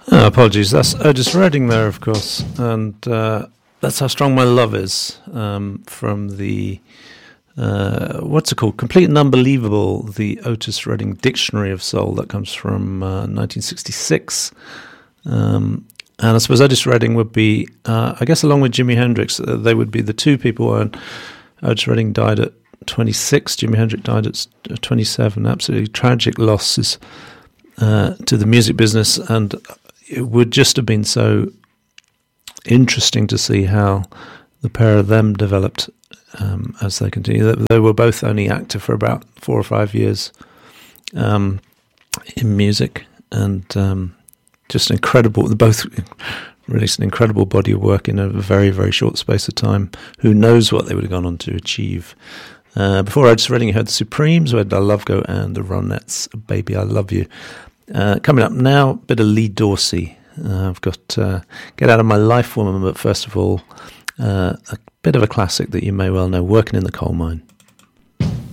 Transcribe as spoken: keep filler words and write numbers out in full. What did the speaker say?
Oh, apologies. That's Otis Redding there, of course, and uh, that's How Strong My Love Is, um, from the uh, what's it called? Complete and Unbelievable, the Otis Redding Dictionary of Soul that comes from uh, nineteen sixty-six. Um, and I suppose Otis Redding would be, uh, I guess, along with Jimi Hendrix, uh, they would be the two people. And Otis Redding died at twenty-six. Jimi Hendrix died at twenty-seven. Absolutely tragic losses uh, to the music business, and it would just have been so interesting to see how the pair of them developed um, as they continued. They were both only active for about four or five years um, in music, and um, just incredible. They both released an incredible body of work in a very, very short space of time. Who knows what they would have gone on to achieve. Uh, before Otis Redding, you heard the Supremes, we had I Love Go, and the Ronettes, Baby I Love You. Uh, coming up now, a bit of Lee Dorsey. Uh, I've got uh, Get Out of My Life Woman, but first of all, uh, a bit of a classic that you may well know, Working in the Coal Mine.